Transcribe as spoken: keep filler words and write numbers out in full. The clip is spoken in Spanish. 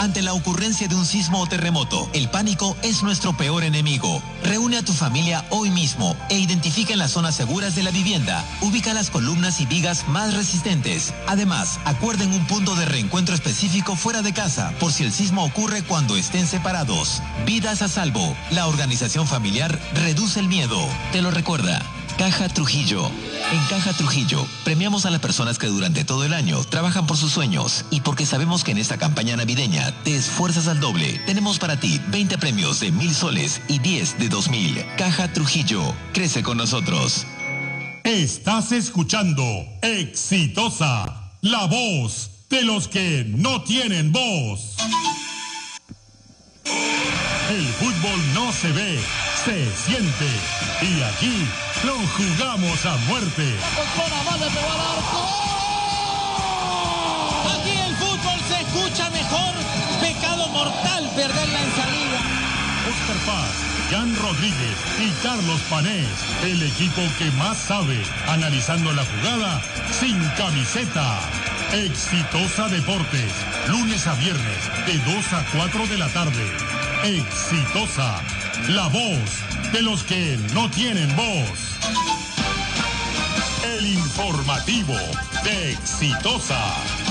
Ante la ocurrencia de un sismo o terremoto, el pánico es nuestro peor enemigo. Reúne a tu familia hoy mismo e identifica en las zonas seguras de la vivienda. Ubica las columnas y vigas más resistentes. Además, acuerden un punto de reencuentro específico fuera de casa, por si el sismo ocurre cuando estén separados. Vidas a salvo. La organización familiar reduce el miedo. Te lo recuerda. Caja Trujillo. En Caja Trujillo, premiamos a las personas que durante todo el año trabajan por sus sueños. Y porque sabemos que en esta campaña navideña te esfuerzas al doble, tenemos para ti veinte premios de mil soles y diez de dos mil. Caja Trujillo, crece con nosotros. Estás escuchando Exitosa, la voz de los que no tienen voz. El fútbol no se ve, se siente. Y aquí lo jugamos a muerte. Aquí el fútbol se escucha mejor. Pecado mortal perderla en salida. Oscar Paz, Jan Rodríguez y Carlos Panés, el equipo que más sabe, analizando la jugada sin camiseta. Exitosa Deportes, lunes a viernes, de dos a cuatro de la tarde. Exitosa, la voz de los que no tienen voz. El informativo de Exitosa.